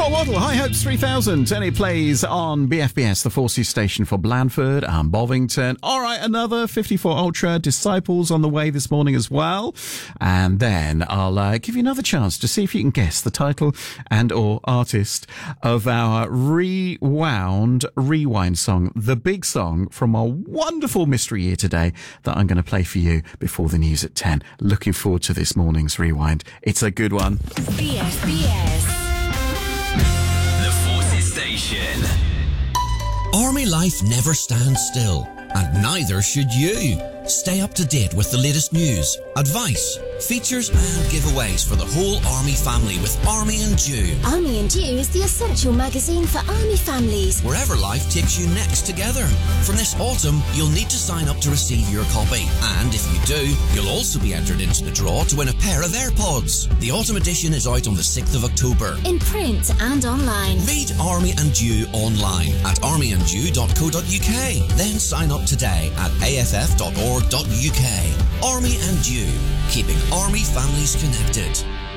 Rock Waddle, High Hopes 3000, and it plays on BFBS, the 4C station for Blandford and Bovington. All right, another 54 Ultra Disciples on the way this morning as well. And then I'll give you another chance to see if you can guess the title and or artist of our rewind song, the big song from our wonderful mystery year today that I'm going to play for you before the news at 10. Looking forward to this morning's rewind. It's a good one. BFBS. Station. Army life never stands still, and neither should you. Stay up to date with the latest news, advice, features and giveaways for the whole Army family with Army and Dew. Army and Dew is the essential magazine for Army families. Wherever life takes you next together. From this autumn, you'll need to sign up to receive your copy. And if you do, you'll also be entered into the draw to win a pair of AirPods. The autumn edition is out on the 6th of October. In print and online. Read Army and Dew online at armyanddew.co.uk. Then sign up today at aff.org.uk. Army and Dew, keeping Army families connected.